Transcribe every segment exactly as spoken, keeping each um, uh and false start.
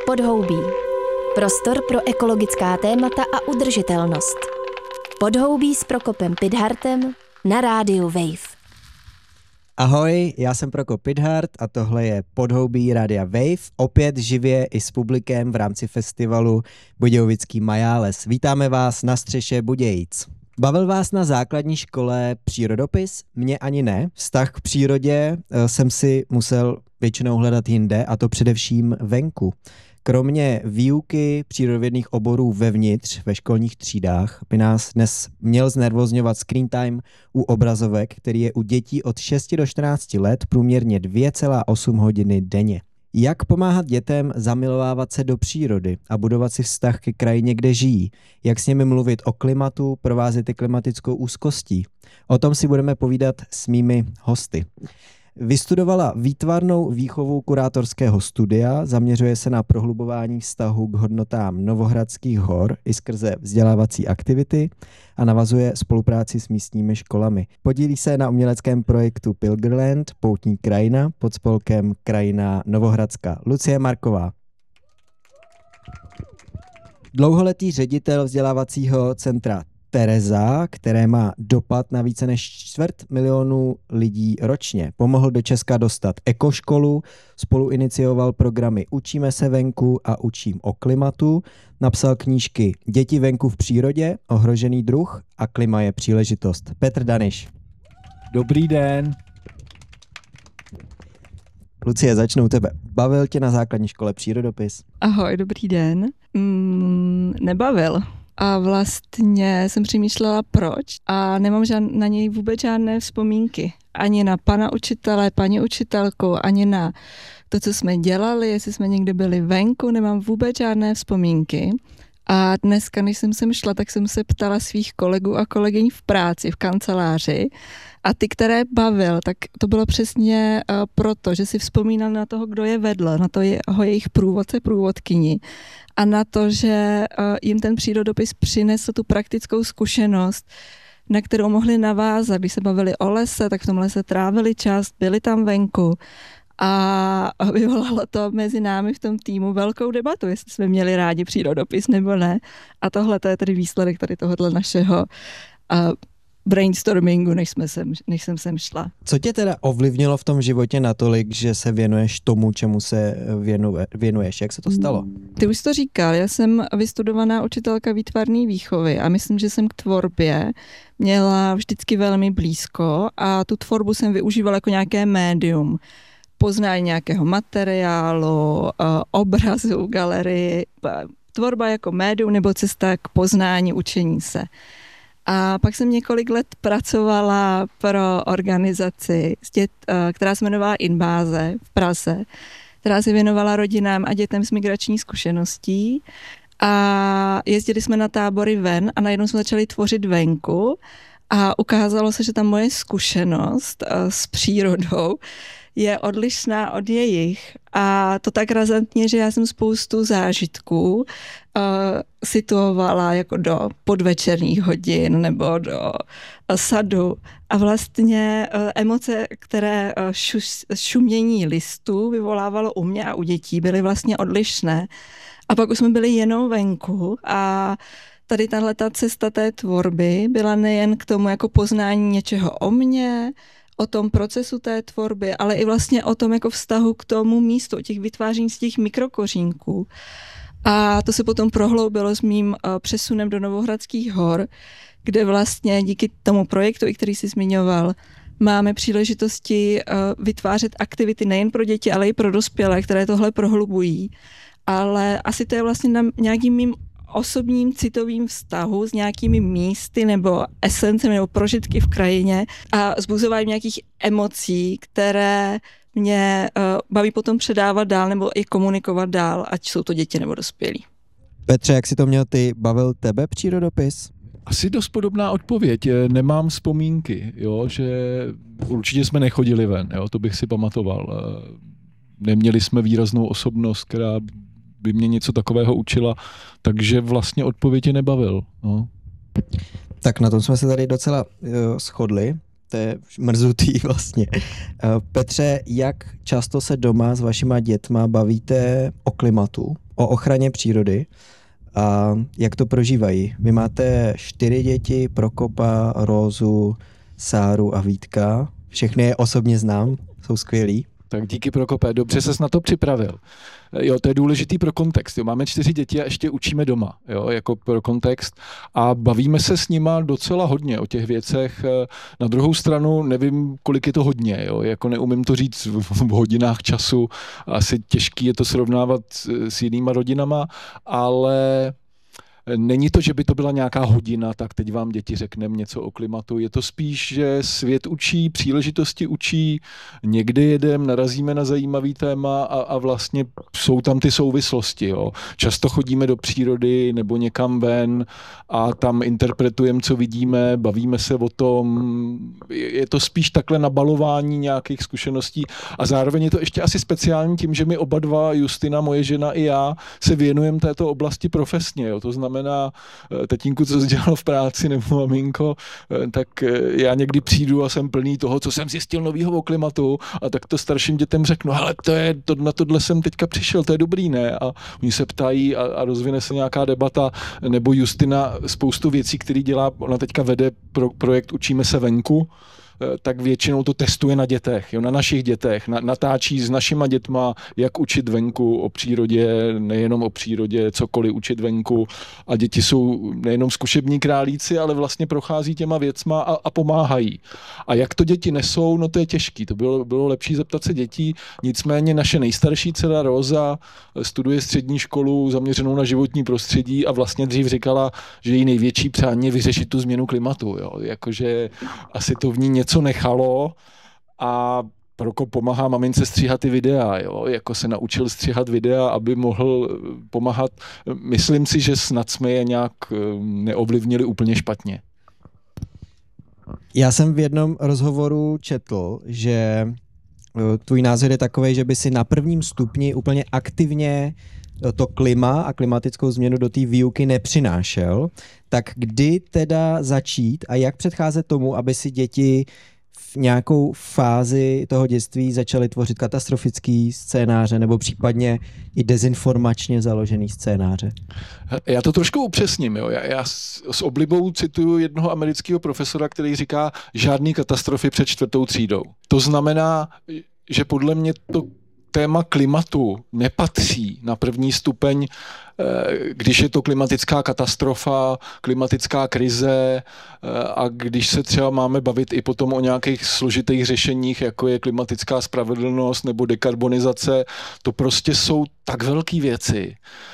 Podhoubí. Prostor pro ekologická témata a udržitelnost. Podhoubí s Prokopem Pidhartem na rádiu Wave. Ahoj, já jsem Prokop Pidhart a tohle je Podhoubí rádia Wave, opět živě i s publikem v rámci festivalu Budějovický Majáles. Vítáme vás na střeše Budějic. Bavil vás na základní škole přírodopis? Mně ani ne. Vztah k přírodě jsem si musel většinou hledat jinde, a to především venku. Kromě výuky přírodovědných oborů vevnitř ve školních třídách by nás dnes měl znervozňovat screen time u obrazovek, který je u dětí od šesti do čtrnácti let průměrně dvě celá osm hodiny denně. Jak pomáhat dětem zamilovávat se do přírody a budovat si vztah ke krajině, kde žijí? Jak s nimi mluvit o klimatu, provázet je klimatickou úzkostí? O tom si budeme povídat s mými hosty. Vystudovala výtvarnou výchovu kurátorského studia, zaměřuje se na prohlubování vztahu k hodnotám Novohradských hor i skrze vzdělávací aktivity a navazuje spolupráci s místními školami. Podílí se na uměleckém projektu Pilgerland, poutní krajina, pod spolkem Krajina Novohradská. Lucie Marková. Dlouholetý ředitel vzdělávacího centra Tereza, které má dopad na více než čtvrt milionu lidí ročně. Pomohl do Česka dostat ekoškolu, spoluinicioval programy Učíme se venku a Učím o klimatu, napsal knížky Děti venku v přírodě, Ohrožený druh a Klima je příležitost. Petr Daniš. Dobrý den. Lucie, začnu u tebe. Bavil tě na základní škole přírodopis? Ahoj, dobrý den. Mm, nebavil. A vlastně jsem přemýšlela proč a nemám žád, na něj vůbec žádné vzpomínky. Ani na pana učitele, paní učitelku, ani na to, co jsme dělali, jestli jsme někde byli venku, nemám vůbec žádné vzpomínky. A dneska, než jsem sem šla, tak jsem se ptala svých kolegů a kolegyň v práci, v kanceláři. A ty, které bavil, tak to bylo přesně uh, proto, že si vzpomínal na toho, kdo je vedl, na to jeho jejich průvodce, průvodkyni. A na to, že uh, jim ten přírodopis přinesl tu praktickou zkušenost, na kterou mohli navázat. Když se bavili o lese, tak v tom lese trávili čas, byli tam venku. A vyvolalo to mezi námi v tom týmu velkou debatu, jestli jsme měli rádi přírodopis nebo ne. A tohle to je tedy výsledek tady tohohle našeho uh, brainstormingu, než, jsme sem, než jsem sem šla. Co tě teda ovlivnilo v tom životě natolik, že se věnuješ tomu, čemu se věnuje, věnuješ? Jak se to stalo? Ty už to říkal, já jsem vystudovaná učitelka výtvarné výchovy a myslím, že jsem k tvorbě měla vždycky velmi blízko a tu tvorbu jsem využívala jako nějaké médium. Poznání nějakého materiálu, obrazu, galerii, tvorba jako médium nebo cesta k poznání, učení se. A pak jsem několik let pracovala pro organizaci, která se jmenovala Inbáze v Praze, která se věnovala rodinám a dětem s migrační zkušeností. A jezdili jsme na tábory ven a najednou jsme začali tvořit venku a ukázalo se, že ta moje zkušenost s přírodou je odlišná od jejich a to tak razantně, že já jsem spoustu zážitků uh, situovala jako do podvečerních hodin nebo do uh, sadu a vlastně uh, emoce, které uh, šu, šumění listů vyvolávalo u mě a u dětí, byly vlastně odlišné. A pak už jsme byli jenom venku a tady tahleta cesta té tvorby byla nejen k tomu jako poznání něčeho o mně, o tom procesu té tvorby, ale i vlastně o tom jako vztahu k tomu místu, o těch vytváření z těch mikrokořínků. A to se potom prohloubilo s mým přesunem do Novohradských hor, kde vlastně díky tomu projektu, i který jsi zmiňoval, máme příležitosti vytvářet aktivity nejen pro děti, ale i pro dospělé, které tohle prohlubují. Ale asi to je vlastně na nějakým mým osobním citovým vztahu s nějakými místy nebo esencemi nebo prožitky v krajině a zbuzování nějakých emocí, které mě uh, baví potom předávat dál nebo i komunikovat dál, ať jsou to děti nebo dospělí. Petře, jak jsi to měl ty? Bavil tebe přírodopis? Asi dost podobná odpověď. Nemám vzpomínky, jo, že určitě jsme nechodili ven, jo, to bych si pamatoval. Neměli jsme výraznou osobnost, která by mě něco takového učila, takže vlastně odpověď je nebavil. No. Tak na tom jsme se tady docela uh, shodli. To je mrzutý vlastně. Uh, Petře, jak často se doma s vašima dětma bavíte o klimatu, o ochraně přírody a jak to prožívají. Vy máte čtyři děti, Prokopa, Rózu, Sáru a Vítka. Všechny je osobně znám, jsou skvělí. Tak díky, Prokope, dobře ses na to připravil. Jo, to je důležitý pro kontext. Jo. Máme čtyři děti a ještě učíme doma, jo, jako pro kontext. A bavíme se s nima docela hodně o těch věcech. Na druhou stranu nevím, kolik je to hodně. Jo. Jako neumím to říct v hodinách času. Asi těžký je to srovnávat s jinýma rodinama, ale není to, že by to byla nějaká hodina, tak teď vám děti řekneme něco o klimatu. Je to spíš, že svět učí, příležitosti učí, někdy jedem, narazíme na zajímavý téma a, a vlastně jsou tam ty souvislosti. Jo. Často chodíme do přírody nebo někam ven a tam interpretujeme, co vidíme, bavíme se o tom. Je to spíš takhle nabalování nějakých zkušeností a zároveň je to ještě asi speciální tím, že my oba dva, Justina, moje žena i já, se věnujeme této oblasti profesně. Jo. To znamená, na tatínku, co jsi dělal v práci, nebo maminko, tak já někdy přijdu a jsem plný toho, co jsem zjistil novýho o klimatu a tak to starším dětem řeknu, ale to je, to, na tohle jsem teďka přišel, to je dobrý, ne? A oni se ptají a, a rozvine se nějaká debata, nebo Justina spoustu věcí, který dělá, ona teďka vede pro, projekt Učíme se venku, tak většinou to testuje na dětech, jo, na našich dětech, na, natáčí s našima dětma, jak učit venku o přírodě, nejenom o přírodě, cokoliv učit venku a děti jsou nejenom zkušební králíci, ale vlastně prochází těma věcma a, a pomáhají. A jak to děti nesou, no to je těžký, to bylo, bylo lepší zeptat se dětí, nicméně naše nejstarší dcera Róza studuje střední školu zaměřenou na životní prostředí a vlastně dřív říkala, že její největší přání je vyřešit tu změnu klimatu, jo, jakože asi to v ní něco co nechalo a Prokop pomáhá mamince stříhat ty videa, jo? Jako se naučil stříhat videa, aby mohl pomáhat. Myslím si, že snad jsme je nějak neovlivnili úplně špatně. Já jsem v jednom rozhovoru četl, že tvůj názor je takovej, že by si na prvním stupni úplně aktivně to klima a klimatickou změnu do té výuky nepřinášel, tak kdy teda začít a jak předcházet tomu, aby si děti v nějakou fázi toho dětství začaly tvořit katastrofický scénáře nebo případně i dezinformačně založený scénáře? Já to trošku upřesním. Jo. Já, já s, s oblibou cituju jednoho amerického profesora, který říká žádný katastrofy před čtvrtou třídou. To znamená, že podle mě to téma klimatu nepatří na první stupeň, když je to klimatická katastrofa, klimatická krize a když se třeba máme bavit i potom o nějakých složitých řešeních, jako je klimatická spravedlnost nebo dekarbonizace, to prostě jsou tak velké věci,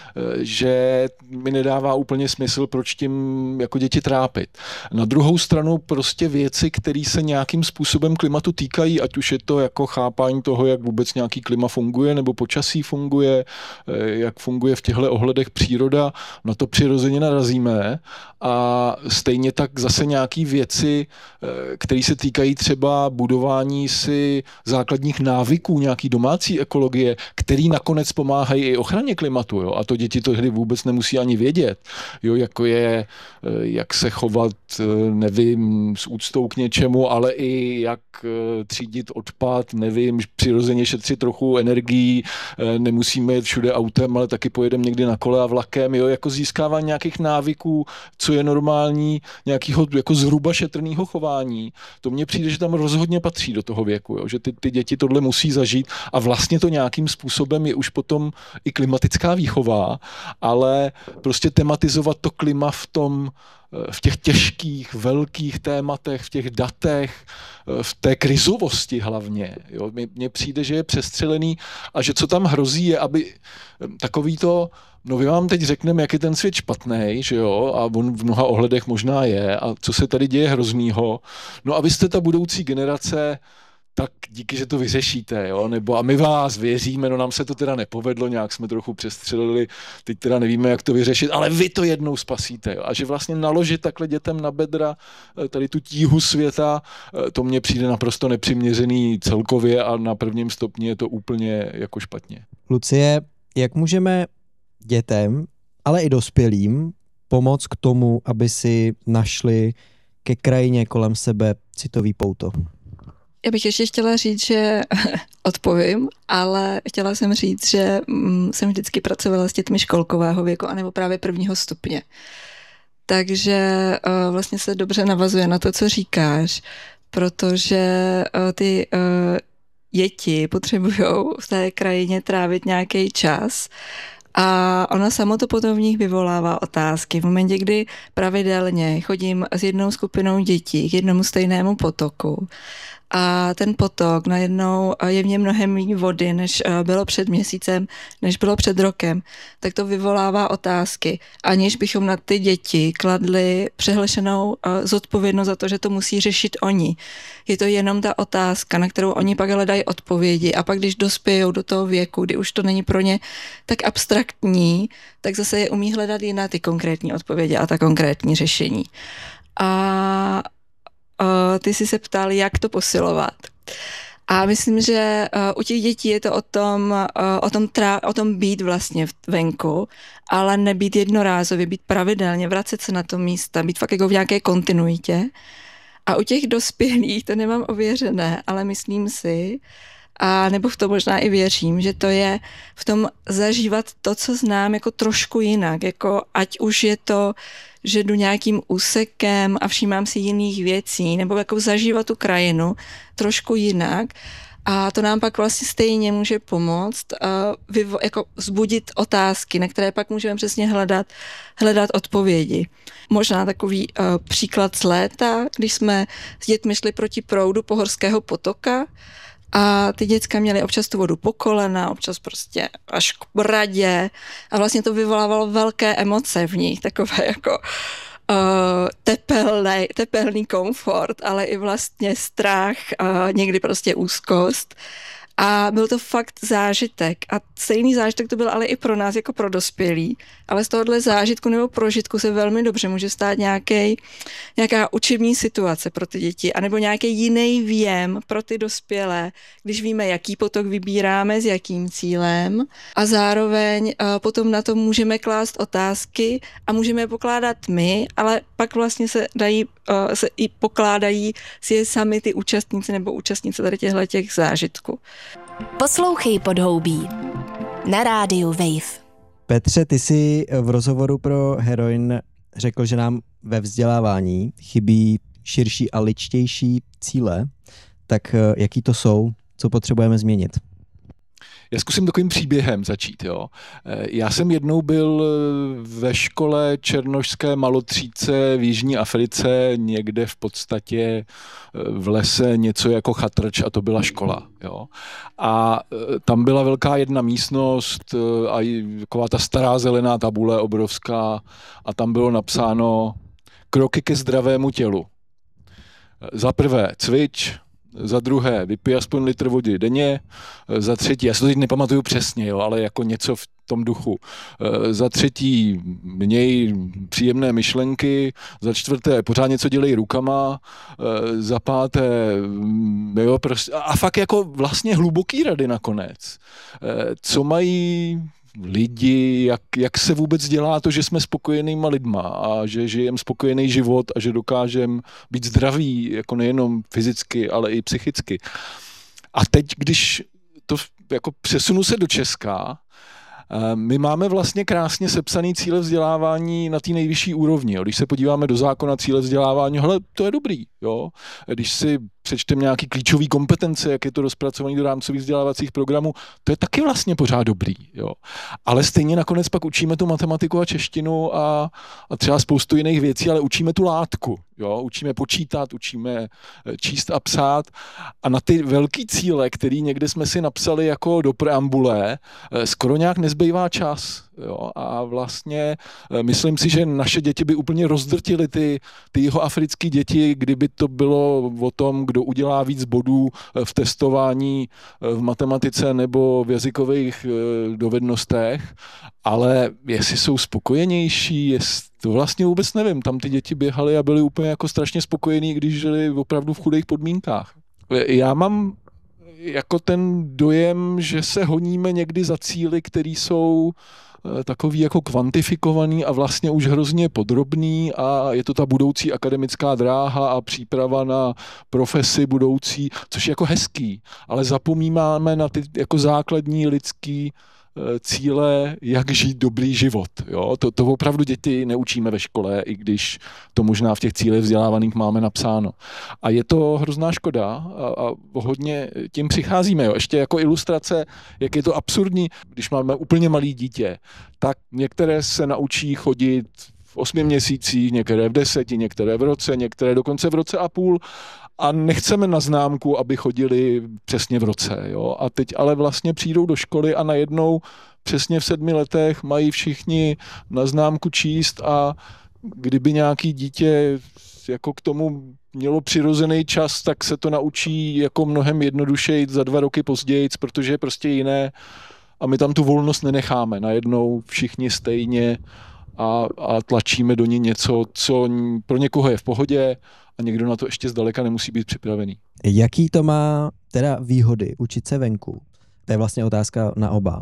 že mi nedává úplně smysl, proč tím jako děti trápit. Na druhou stranu prostě věci, které se nějakým způsobem klimatu týkají, ať už je to jako chápání toho, jak vůbec nějaký klima funguje, nebo počasí funguje, jak funguje v těchto ohledech příroda, na to přirozeně narazíme a stejně tak zase nějaký věci, které se týkají třeba budování si základních návyků, nějaký domácí ekologie, který nakonec pomáhají i ochraně klimatu, jo? A to děti to hdy vůbec nemusí ani vědět, jo? Jako je, jak se chovat, nevím, s úctou k něčemu, ale i jak třídit odpad, nevím, přirozeně šetřit trochu energií, nemusíme jet všude autem, ale taky pojedeme někdy na kole a vlakem, jo? Jako získávání nějakých návyků, co je normální, nějakého jako zhruba šetrného chování. To mně přijde, že tam rozhodně patří do toho věku, jo? Že ty, ty děti tohle musí zažít a vlastně to nějakým způsobem je už potom i klimatická výchova, ale prostě tematizovat to klima v tom, v těch těžkých, velkých tématech, v těch datech, v té krizovosti hlavně. Jo? Mně přijde, že je přestřelený a že co tam hrozí je, aby takový to, no my vám teď řekneme, jak je ten svět špatnej, že jo, a on v mnoha ohledech možná je, a co se tady děje hroznýho, no a vy jste ta budoucí generace, tak díky, že to vyřešíte, jo, nebo a my vás věříme, no nám se to teda nepovedlo, nějak jsme trochu přestřelili, teď teda nevíme, jak to vyřešit, ale vy to jednou spasíte, jo. A že vlastně naložit takhle dětem na bedra tady tu tíhu světa, to mně přijde naprosto nepřiměřený celkově a na prvním stupni je to úplně jako špatně. Lucie, jak můžeme dětem, ale i dospělým pomoct k tomu, aby si našli ke krajině kolem sebe citový pouto? Já bych ještě chtěla říct, že odpovím, ale chtěla jsem říct, že mm, jsem vždycky pracovala s dětmi školkového věku, anebo právě prvního stupně. Takže uh, vlastně se dobře navazuje na to, co říkáš, protože uh, ty uh, děti potřebují v té krajině trávit nějaký čas a ona samo to potom v nich vyvolává otázky. V momentě, kdy pravidelně chodím s jednou skupinou dětí k jednomu stejnému potoku, a ten potok najednou je v něm mnohem méně vody, než bylo před měsícem, než bylo před rokem, tak to vyvolává otázky. Aniž bychom na ty děti kladli přehlešenou zodpovědnost za to, že to musí řešit oni. Je to jenom ta otázka, na kterou oni pak hledají odpovědi a pak, když dospějou do toho věku, kdy už to není pro ně tak abstraktní, tak zase je umí hledat jiná ty konkrétní odpovědi a ta konkrétní řešení. A Uh, ty jsi se ptal, jak to posilovat. A myslím, že uh, u těch dětí je to o tom, uh, o tom, trá, o tom být vlastně venku, ale nebýt jednorázově, být pravidelně, vracet se na to místa, být fakt jako v nějaké kontinuitě. A u těch dospělých to nemám ověřené, ale myslím si, a nebo v to možná i věřím, že to je v tom zažívat to, co znám, jako trošku jinak, jako ať už je to, že jdu nějakým úsekem a všímám si jiných věcí, nebo jako zažívat tu krajinu trošku jinak. A to nám pak vlastně stejně může pomoct uh, vyvo- jako vzbudit otázky, na které pak můžeme přesně hledat, hledat odpovědi. Možná takový uh, příklad z léta, když jsme s dětmi šli proti proudu Pohorského potoka, a ty děcka měly občas tu vodu po kolena, občas prostě až k bradě a vlastně to vyvolávalo velké emoce v nich, takové jako uh, tepelný, tepelný komfort, ale i vlastně strach, uh, někdy prostě úzkost. A byl to fakt zážitek. A stejný zážitek to byl ale i pro nás, jako pro dospělí. Ale z tohohle zážitku nebo prožitku se velmi dobře může stát nějaký, nějaká učební situace pro ty děti, anebo nějaký jiný věm pro ty dospělé, když víme, jaký potok vybíráme, s jakým cílem. A zároveň uh, potom na to můžeme klást otázky a můžeme je pokládat my, ale pak vlastně se dají, uh, se i pokládají si je sami ty účastníci nebo účastnice tady těchto těch zážitků. Poslouchej Podhoubí na rádiu Wave. Petře, ty jsi v rozhovoru pro Heroin řekl, že nám ve vzdělávání chybí širší a ličtější cíle. Tak jaký to jsou? Co potřebujeme změnit? Já zkusím takovým příběhem začít. Jo. Já jsem jednou byl ve škole černošské malotřídce v Jižní Africe, někde v podstatě v lese něco jako chatrč a to byla škola. Jo. A tam byla velká jedna místnost a taková ta stará zelená tabule obrovská a tam bylo napsáno kroky ke zdravému tělu. Za prvé cvič, za druhé vypij aspoň litr vody denně, za třetí, já si to teď nepamatuju přesně, jo, ale jako něco v tom duchu, za třetí měj příjemné myšlenky, za čtvrté pořád něco dělej rukama, za páté, jo, prostě, a fakt jako vlastně hluboký rady nakonec. Co mají lidi, jak, jak se vůbec dělá to, že jsme spokojenýma lidma a že žijeme spokojený život a že dokážeme být zdraví, jako nejenom fyzicky, ale i psychicky. A teď, když to jako přesunu se do Česka, my máme vlastně krásně sepsaný cíle vzdělávání na té nejvyšší úrovni. Jo. Když se podíváme do zákona cíle vzdělávání, hele, to je dobrý. Jo. Když si přečteme nějaký klíčový kompetence, jak je to rozpracovaný do rámcových vzdělávacích programů, to je taky vlastně pořád dobrý. Jo. Ale stejně nakonec pak učíme tu matematiku a češtinu a, a třeba spoustu jiných věcí, ale učíme tu látku. Jo. Učíme počítat, učíme číst a psát a na ty velký cíle, který někde jsme si napsali jako do preambule, skoro nějak nezbývá čas. Jo. A vlastně myslím si, že naše děti by úplně rozdrtily ty, ty jihoafrické děti, kdyby to bylo o tom, kdo udělá víc bodů v testování v matematice nebo v jazykových dovednostech, ale jestli jsou spokojenější, jest, to vlastně vůbec nevím. Tam ty děti běhaly a byly úplně jako strašně spokojení, když žili opravdu v chudých podmínkách. Já mám jako ten dojem, že se honíme někdy za cíly, které jsou takový jako kvantifikovaný a vlastně už hrozně podrobný a je to ta budoucí akademická dráha a příprava na profesi budoucí, což je jako hezký, ale zapomínáme na ty jako základní lidský cíle, jak žít dobrý život. Jo? To, to opravdu děti neučíme ve škole, i když to možná v těch cílech vzdělávaných máme napsáno. A je to hrozná škoda a, a hodně tím přicházíme. Jo? Ještě jako ilustrace, jak je to absurdní, když máme úplně malý dítě, tak některé se naučí chodit v osmi měsících, některé v deseti, některé v roce, některé dokonce v roce a půl. A nechceme na známku, aby chodili přesně v roce. Jo? A teď ale vlastně přijdou do školy a najednou přesně v sedmi letech mají všichni na známku číst a kdyby nějaký dítě jako k tomu mělo přirozený čas, tak se to naučí jako mnohem jednodušeji za dva roky později, protože je prostě jiné a my tam tu volnost nenecháme. Najednou všichni stejně a, a tlačíme do ní něco, co pro někoho je v pohodě, a někdo na to ještě zdaleka nemusí být připravený. Jaký to má teda výhody učit se venku? To je vlastně otázka na oba.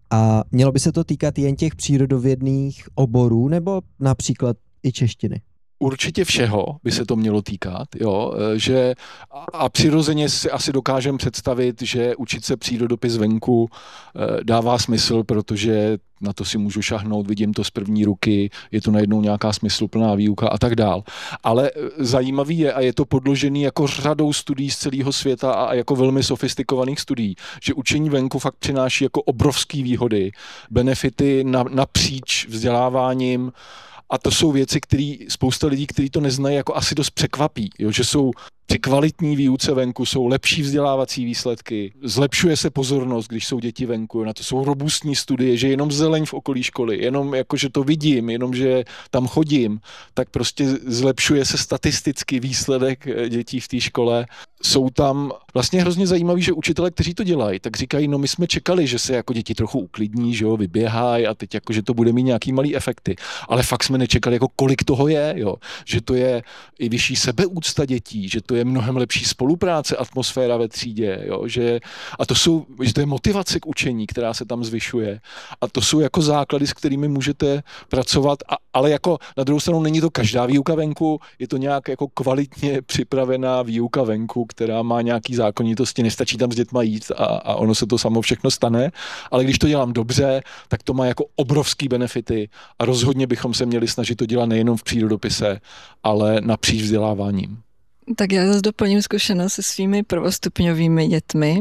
A mělo by se to týkat jen těch přírodovědných oborů nebo například i češtiny? Určitě všeho by se to mělo týkat, jo, že a přirozeně si asi dokážeme představit, že učit se přírodopis venku dává smysl, protože na to si můžu šahnout, vidím to z první ruky, je to najednou nějaká smysluplná výuka a tak dál. Ale zajímavý je, a je to podložený jako řadou studií z celého světa a jako velmi sofistikovaných studií, že učení venku fakt přináší jako obrovský výhody, benefity napříč vzděláváním. A to jsou věci, které spousta lidí, kteří to neznají, jako asi dost překvapí, jo? Že jsou při kvalitní výuce venku, jsou lepší vzdělávací výsledky, zlepšuje se pozornost, když jsou děti venku, jo? Na to jsou robustní studie, že jenom zeleň v okolí školy, jenom jako, že to vidím, jenom, že tam chodím, tak prostě zlepšuje se statisticky výsledek dětí v té škole. Jsou tam vlastně hrozně zajímaví, že učitelé, kteří to dělají, tak říkají, no my jsme čekali, že se jako děti trochu uklidní, že jo, vyběhají a teď jako, že to bude mít nějaký malý efekty. Ale fakt jsme nečekali, jako kolik toho je, jo. Že to je i vyšší sebeúcta dětí, že to je mnohem lepší spolupráce, atmosféra ve třídě, jo, že a to jsou, že to je motivace k učení, která se tam zvyšuje. A to jsou jako základy, s kterými můžete pracovat, a, ale jako na druhou stranu není to každá výuka venku, je to nějak jako kvalitně připravená výuka venku, která má nějaký zákonitosti, nestačí tam s dětma jít a, a ono se to samo všechno stane, ale když to dělám dobře, tak to má jako obrovský benefity a rozhodně bychom se měli snažit to dělat nejenom v přírodopise, ale napříč vzděláváním. Tak já zase doplním zkušenost se svými prvostupňovými dětmi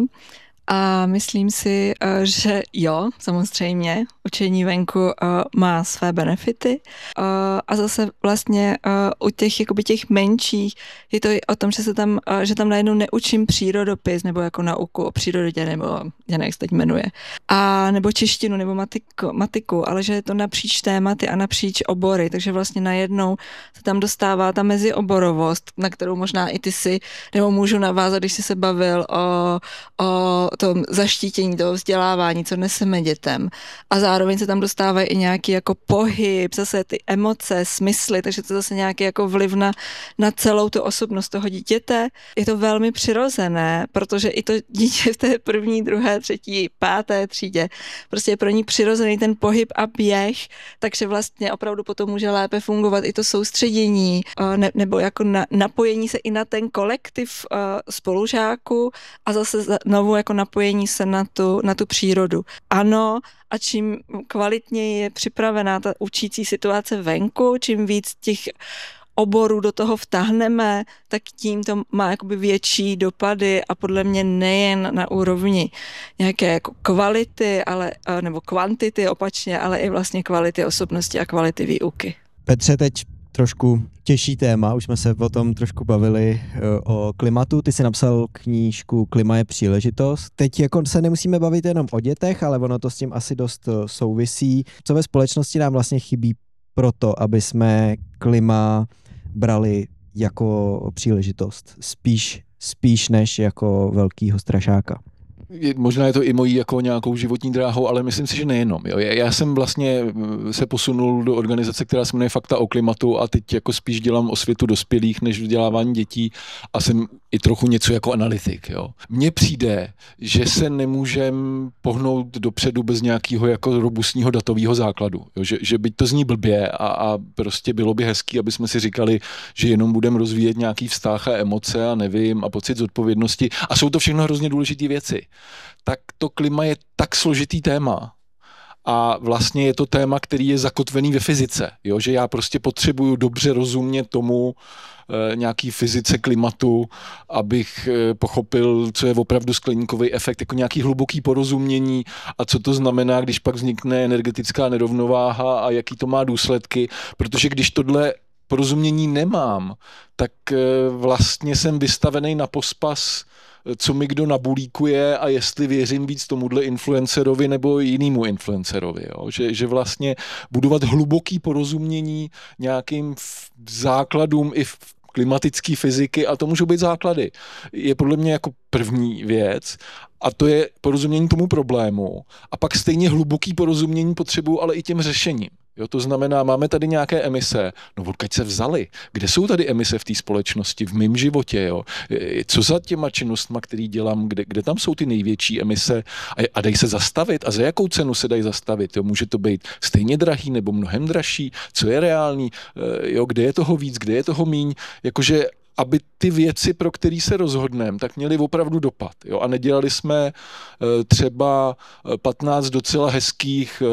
a myslím si, že jo, samozřejmě, učení venku má své benefity a zase vlastně u těch, jakoby těch menších je to i o tom, že se tam, že tam najednou neučím přírodopis nebo jako nauku o přírodě, nebo já nevím, jak se teď jmenuje, a nebo češtinu nebo matiku, matiku, ale že je to napříč tématy a napříč obory, takže vlastně najednou se tam dostává ta mezioborovost, na kterou možná i ty si, nebo můžu navázat, když jsi se bavil o, o tom zaštítění toho vzdělávání, co neseme dětem. A zároveň se tam dostávají i nějaký jako pohyb, zase ty emoce, smysly, takže to zase nějaký jako vliv na, na celou tu osobnost toho dítěte. Je to velmi přirozené, protože i to dítě v té první, druhé, třetí, páté třídě, prostě je pro ní přirozený ten pohyb a běh, takže vlastně opravdu potom může lépe fungovat i to soustředění, ne, nebo jako na, napojení se i na ten kolektiv uh, spolužáků a zase znovu jako napojení se na tu, na tu přírodu. Ano, a čím kvalitněji je připravená ta učící situace venku, čím víc těch oborů do toho vtáhneme, tak tím to má jakoby větší dopady a podle mě nejen na úrovni nějaké jako kvality, ale, nebo kvantity opačně, ale i vlastně kvality osobnosti a kvality výuky. Petře, teď trošku těžší téma, už jsme se o tom trošku bavili, o klimatu. Ty jsi napsal knížku Klima je příležitost. Teď jako se nemusíme bavit jenom o dětech, ale ono to s tím asi dost souvisí. Co ve společnosti nám vlastně chybí proto, aby jsme klima brali jako příležitost, spíš, spíš než jako velkýho strašáka? Možná je to i mojí jako nějakou životní dráhou, ale myslím si, že nejenom. Jo. Já jsem vlastně se posunul do organizace, která se jmenuje Fakta o klimatu a teď jako spíš dělám osvětu dospělých než vzdělávání dětí a jsem i trochu něco jako analytik. Jo. Mně přijde, že se nemůžem pohnout dopředu bez nějakého jako robustního datového základu. Jo. Že, že byť to zní blbě a, a prostě bylo by hezký, aby jsme si říkali, že jenom budeme rozvíjet nějaký vztah a emoce a nevím a pocit zodpovědnosti a jsou to všechno hrozně důležité věci. Tak to klima je tak složitý téma. A vlastně je to téma, který je zakotvený ve fyzice, jo? Že já prostě potřebuju dobře rozumět tomu e, nějaký fyzice klimatu, abych e, pochopil, co je opravdu skleníkový efekt, jako nějaký hluboký porozumění a co to znamená, když pak vznikne energetická nerovnováha a jaký to má důsledky, protože když tohle porozumění nemám, tak e, vlastně jsem vystavený na pospas, co mi kdo nabulíkuje a jestli věřím víc tomuhle influencerovi nebo jinému influencerovi. Jo? Že, že vlastně budovat hluboký porozumění nějakým základům i v klimatické fyziky, a to můžou být základy, je podle mě jako první věc a to je porozumění tomu problému a pak stejně hluboký porozumění potřebuju ale i těm řešením. Jo, to znamená, máme tady nějaké emise, no odkud se vzaly? Kde jsou tady emise v té společnosti, v mém životě? Jo? Co za těma činnostma, který dělám, kde, kde tam jsou ty největší emise a, a dají se zastavit? A za jakou cenu se dají zastavit? Jo? Může to být stejně drahý nebo mnohem dražší? Co je reálný? Jo, kde je toho víc, kde je toho míň? Jakože aby ty věci, pro které se rozhodneme, tak měly opravdu dopad. Jo? A nedělali jsme třeba patnáct docela hezkých,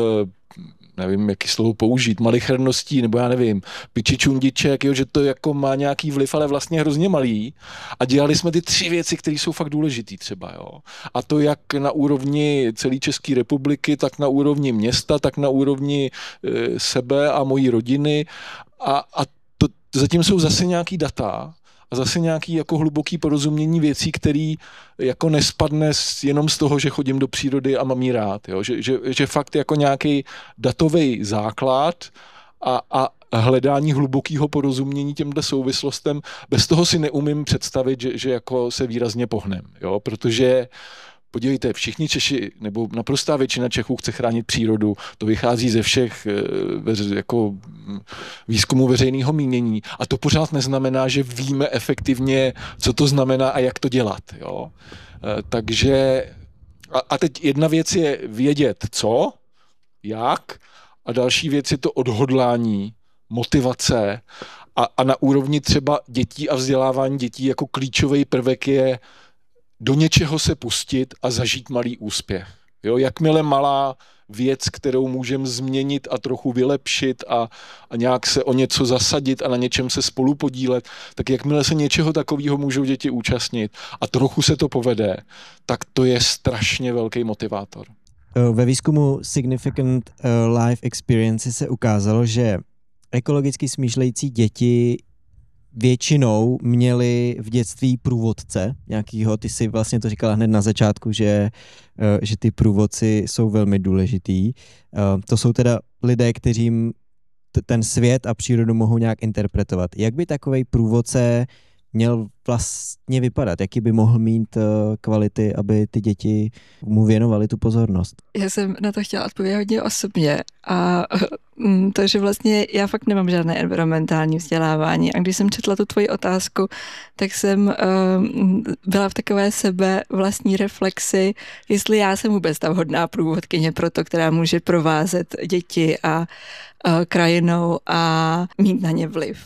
nevím, jaký slovo použít, malicherností, nebo já nevím, pičičundiček, jo, že to jako má nějaký vliv, ale vlastně hrozně malý. A dělali jsme ty tři věci, které jsou fakt důležitý třeba. Jo. A to jak na úrovni celé České republiky, tak na úrovni města, tak na úrovni e, sebe a mojí rodiny. A, a to, zatím jsou zase nějaký data, a zase nějaký jako hluboký porozumění věcí, který jako nespadne jenom z toho, že chodím do přírody a mám jí rád. Jo? Že, že, že fakt jako nějaký datový základ a, a hledání hlubokého porozumění těmhle souvislostem, bez toho si neumím představit, že, že jako se výrazně pohnem. Jo? Protože podívejte, všichni Češi, nebo naprostá většina Čechů chce chránit přírodu. To vychází ze všech jako výzkumů veřejného mínění. A to pořád neznamená, že víme efektivně, co to znamená a jak to dělat. Jo? Takže a, a teď jedna věc je vědět co, jak, a další věc je to odhodlání, motivace a, a na úrovni třeba dětí a vzdělávání dětí jako klíčový prvek je do něčeho se pustit a zažít malý úspěch. Jo, jakmile malá věc, kterou můžeme změnit a trochu vylepšit a, a nějak se o něco zasadit a na něčem se spolu podílet, tak jakmile se něčeho takového můžou děti účastnit a trochu se to povede, tak to je strašně velký motivátor. Ve výzkumu Significant Life Experience se ukázalo, že ekologicky smýšlející děti většinou měli v dětství průvodce nějakýho, ty si vlastně to říkala hned na začátku, že, že ty průvodci jsou velmi důležitý. To jsou teda lidé, kterým ten svět a přírodu mohou nějak interpretovat. Jak by takovej průvodce měl vlastně vypadat? Jaký by mohl mít kvality, aby ty děti mu věnovaly tu pozornost? Já jsem na to chtěla odpovědět hodně osobně a to, že vlastně já fakt nemám žádné environmentální vzdělávání a když jsem četla tu tvoji otázku, tak jsem uh, byla v takové sebe vlastní reflexi, jestli já jsem vůbec ta vhodná průvodkyně pro to, která může provázet děti a uh, krajinou a mít na ně vliv.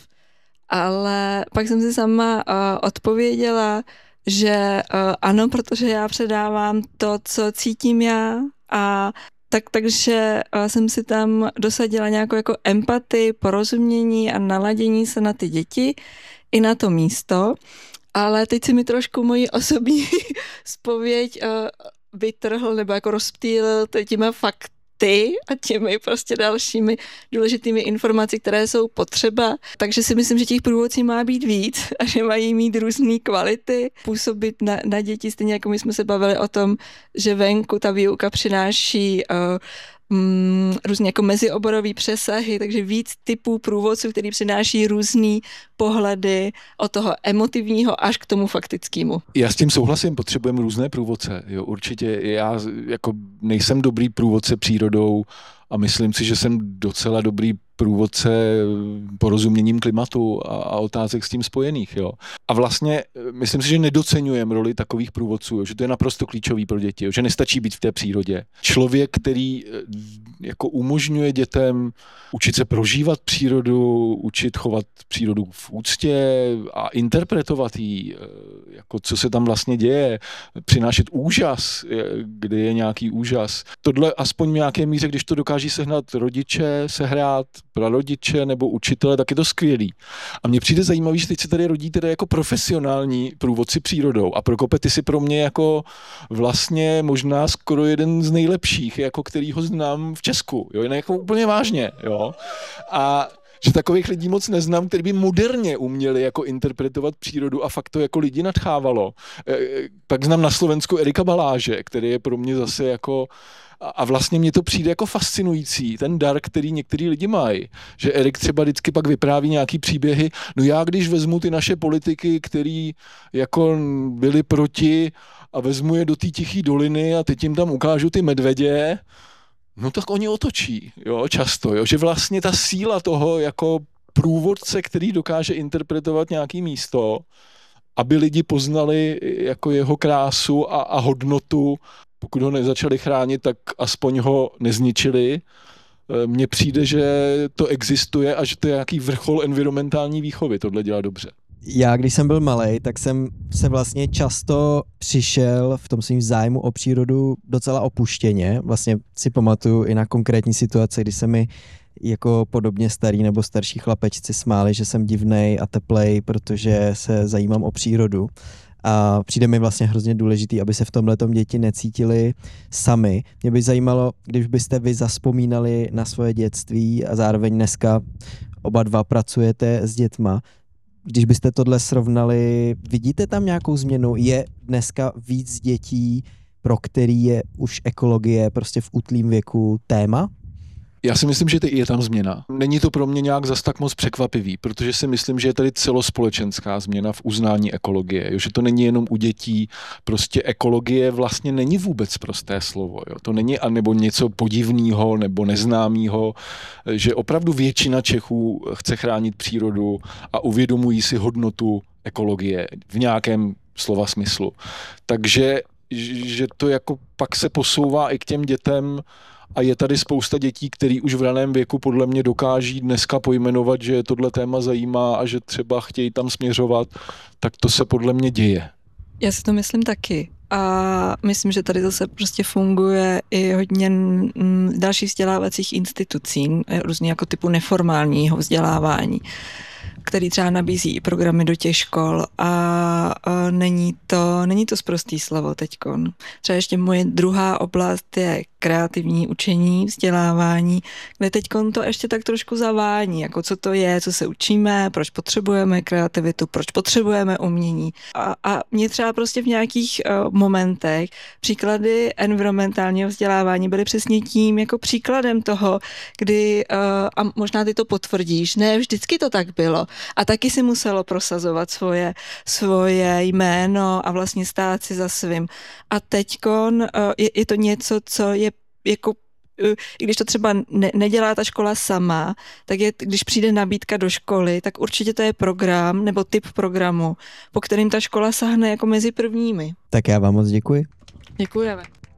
Ale pak jsem si sama uh, odpověděla, že uh, ano, protože já předávám to, co cítím já a tak, takže uh, jsem si tam dosadila nějakou jako empatii, porozumění a naladění se na ty děti i na to místo, ale teď si mi trošku moji osobní zpověď uh, vytrhl nebo jako rozptýlil těma fakt ty a těmi prostě dalšími důležitými informací, které jsou potřeba. Takže si myslím, že těch průvodcí má být víc a že mají mít různé kvality, působit na, na děti, stejně jako my jsme se bavili o tom, že venku ta výuka přináší uh, um, různě jako mezioborový přesahy, takže víc typů průvodců, který přináší různý pohledy od toho emotivního až k tomu faktickému. Já s tím souhlasím, potřebujeme různé průvodce. Jo, určitě já jako nejsem dobrý průvodce přírodou a myslím si, že jsem docela dobrý průvodce porozuměním klimatu a, a otázek s tím spojených. Jo. A vlastně myslím si, že nedoceňujeme roli takových průvodců, jo, že to je naprosto klíčový pro děti, jo, že nestačí být v té přírodě. Člověk, který jako umožňuje dětem učit se prožívat přírodu, učit chovat přírodu v úctě a interpretovat ji, jako co se tam vlastně děje, přinášet úžas, kde je nějaký úžas. Tohle aspoň v nějaké míře, když to dokáží sehnat rodiče, sehrát prarodiče nebo učitele, tak je to skvělý. A mně přijde zajímavý, že teď se tady rodí tedy jako profesionální průvodci přírodou. A Prokope, ty si pro mě jako vlastně možná skoro jeden z nejlepších, jako kterýho znám v Česku. Jo, jen jako úplně vážně. Jo. A že takových lidí moc neznám, kteří by moderně uměli jako interpretovat přírodu a fakt to jako lidi nadchávalo. Pak znám na Slovensku Erika Baláže, který je pro mě zase jako a vlastně mně to přijde jako fascinující, ten dar, který některý lidi mají. Že Erik třeba vždycky pak vypráví nějaký příběhy, no já když vezmu ty naše politiky, který jako byli proti a vezmu je do té tiché doliny a teď jim tam ukážu ty medvědě, no tak oni otočí, jo, často, jo, že vlastně ta síla toho jako průvodce, který dokáže interpretovat nějaký místo, aby lidi poznali jako jeho krásu a, a hodnotu, pokud ho nezačali chránit, tak aspoň ho nezničili. Mně přijde, že to existuje a že to je nějaký vrchol environmentální výchovy, tohle dělá dobře. Já, když jsem byl malej, tak jsem se vlastně často přišel v tom svým zájmu o přírodu docela opuštěně. Vlastně si pamatuju i na konkrétní situace, kdy se mi jako podobně starý nebo starší chlapečci smáli, že jsem divnej a teplej, protože se zajímám o přírodu. A přijde mi vlastně hrozně důležitý, aby se v tomhletom děti necítili sami. Mě by zajímalo, když byste vy zazpomínali na svoje dětství a zároveň dneska oba dva pracujete s dětma. Když byste tohle srovnali, vidíte tam nějakou změnu? Je dneska víc dětí, pro který je už ekologie prostě v útlým věku téma? Já si myslím, že je tam změna. Není to pro mě nějak zas tak moc překvapivý, protože si myslím, že je tady celospolečenská změna v uznání ekologie. Jo? Že to není jenom u dětí, prostě ekologie vlastně není vůbec prosté slovo. Jo? To není anebo něco podivného nebo neznámého, že opravdu většina Čechů chce chránit přírodu a uvědomují si hodnotu ekologie v nějakém slova smyslu. Takže že to jako pak se posouvá i k těm dětem. A je tady spousta dětí, který už v raném věku podle mě dokáží dneska pojmenovat, že tohle téma zajímá a že třeba chtějí tam směřovat, tak to se podle mě děje. Já si to myslím taky. A myslím, že tady zase prostě funguje i hodně dalších vzdělávacích institucí, různě jako typu neformálního vzdělávání, který třeba nabízí i programy do těch škol a, a není to, není to sprostý slovo teďkon. Třeba ještě moje druhá oblast je kreativní učení, vzdělávání, kde teďkon to ještě tak trošku zavání, jako co to je, co se učíme, proč potřebujeme kreativitu, proč potřebujeme umění. A, a mě třeba prostě v nějakých uh, momentech příklady environmentálního vzdělávání byly přesně tím jako příkladem toho, kdy, uh, a možná ty to potvrdíš, ne vždycky to tak bylo, a taky si muselo prosazovat svoje, svoje jméno a vlastně stát si za svým. A teďkon uh, je, je to něco, co je jako, uh, i když to třeba ne, nedělá ta škola sama, tak je, když přijde nabídka do školy, tak určitě to je program nebo typ programu, po kterým ta škola sahne jako mezi prvními. Tak já vám moc děkuji. Děkujeme.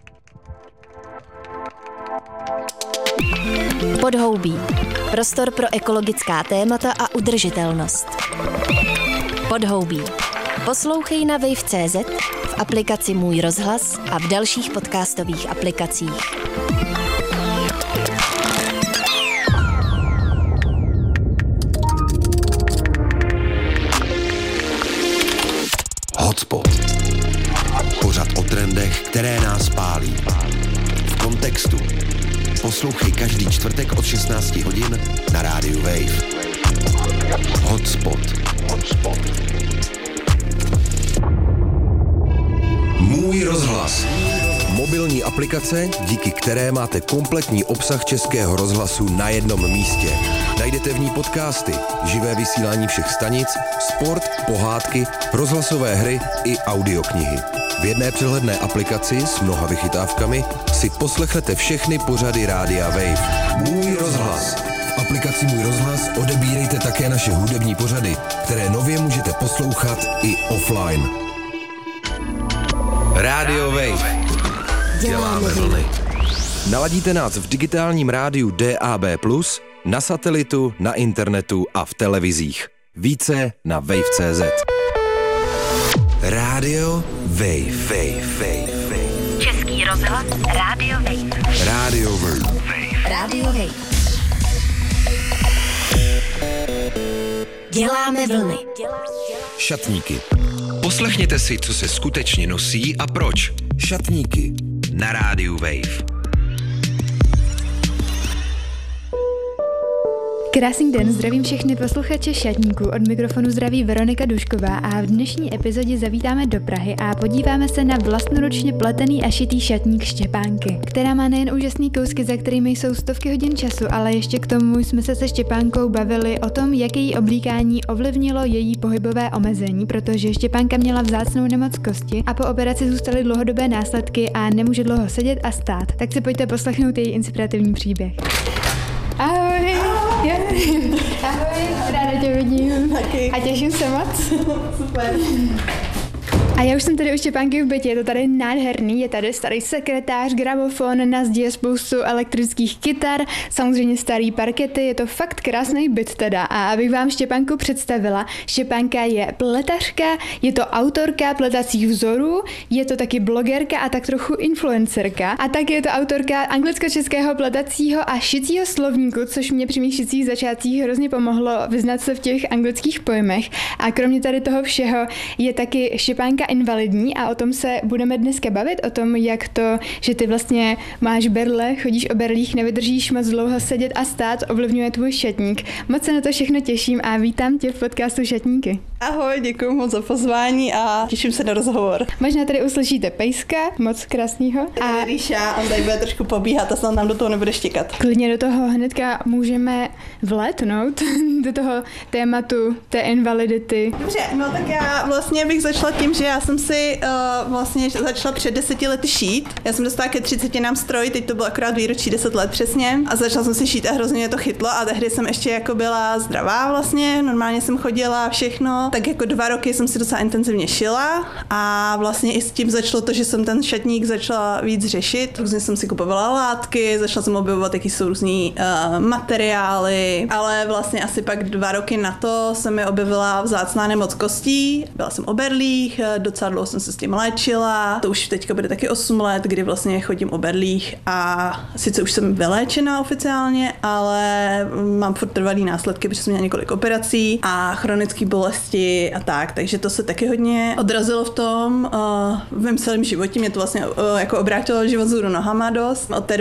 Podhoubí. Prostor pro ekologická témata a udržitelnost. Podhoubí. Poslouchej na wave tečka cé zet, v aplikaci Můj rozhlas a v dalších podcastových aplikacích. Hotspot. Pořad o trendech, které nás pálí. V kontextu. Poslouchej každý čtvrtek od šestnáct hodin na rádiu Wave. Hotspot. Hotspot. Můj rozhlas. Mobilní aplikace, díky které máte kompletní obsah Českého rozhlasu na jednom místě. Najdete v ní podcasty, živé vysílání všech stanic, sport, pohádky, rozhlasové hry i audioknihy. V jedné přehledné aplikaci s mnoha vychytávkami si poslechnete všechny pořady Rádia Wave. Můj rozhlas. V aplikaci Můj rozhlas odebírejte také naše hudební pořady, které nově můžete poslouchat i offline. Rádio Wave. Děláme vlny. Naladíte nás v digitálním rádiu D A B plus, na satelitu, na internetu a v televizích. Více na wave tečka cé zet. Rádio Wave. Wave, Wave, Wave. Český rozhlas Rádio Wave. Rádio Wave. Rádio Wave. Děláme vlny. Šatníky. Poslechněte si, co se skutečně nosí a proč. Šatníky na Rádiu Wave. Krásný den, zdravím všechny posluchače Šatníků, od mikrofonu zdraví Veronika Dušková a v dnešní epizodě zavítáme do Prahy a podíváme se na vlastnoručně pletený a šitý šatník Štěpánky, která má nejen úžasný kousky, za kterými jsou stovky hodin času, ale ještě k tomu jsme se se Štěpánkou bavili o tom, jak její oblíkání ovlivnilo její pohybové omezení, protože Štěpánka měla vzácnou nemoc kosti a po operaci zůstaly dlouhodobé následky a nemůže dlouho sedět a stát. Tak si pojďte poslechnout její inspirativní příběh. Ahoj! Ahoj! Ahoj, ráda tě vidím. Taky. A těším se moc. Super. A já už jsem tady u Štěpánky v bytě, je to tady nádherný, je tady starý sekretář, gramofon, na zdi je spoustu elektrických kytar, samozřejmě starý parkety, je to fakt krásný byt teda. A abych vám Štěpánku představila, Štěpánka je pletařka, je to autorka pletacích vzorů, je to taky blogerka a tak trochu influencerka. A tak je to autorka anglicko-českého pletacího a šicího slovníku, což mě při mých šicích začátcích hrozně pomohlo vyznat se v těch anglických pojmech. A kromě tady toho všeho je taky Štěpánka invalidní a o tom se budeme dneska bavit, o tom, jak to, že ty vlastně máš berle, chodíš o berlích, nevydržíš moc dlouho sedět a stát, ovlivňuje tvůj šatník. Moc se na to všechno těším a vítám tě v podcastu Šatníky. Ahoj, děkuji moc za pozvání a těším se na rozhovor. Možná tady uslyšíte pejska, moc krásnýho. A Ríša, on tady bude trošku pobíhat a snad nám do toho nebude štěkat. Klidně do toho hnedka můžeme vlétnout, do toho tématu té invalidity. Dobře, no tak já vlastně bych začala tím, že já jsem si uh, vlastně začala před deseti lety šít. Já jsem dostala ke třiceti stroj, teď to bylo akorát výročí deset let přesně a začala jsem si šít a hrozně mě to chytlo a tehdy jsem ještě jako byla zdravá vlastně, normálně jsem chodila všechno, tak jako dva roky jsem si docela intenzivně šila a vlastně i s tím začalo to, že jsem ten šatník začala víc řešit. Různě jsem si kupovala látky, začala jsem objevovat, jaký jsou různý uh, materiály, ale vlastně asi pak dva roky na to jsem mi objevila vzácná nemoc kostí, byla jsem o berlích, docela dlouho jsem se s tím léčila, to už teďka bude taky osm let, kdy vlastně chodím o berlích a sice už jsem vyléčená oficiálně, ale mám furt trvalý následky, protože jsem měla několik operací a chronické bolesti a tak, takže to se taky hodně odrazilo v tom, uh, v mém celém životě, mě to vlastně uh, jako obrátilo život vzhůru nohama dost. Od té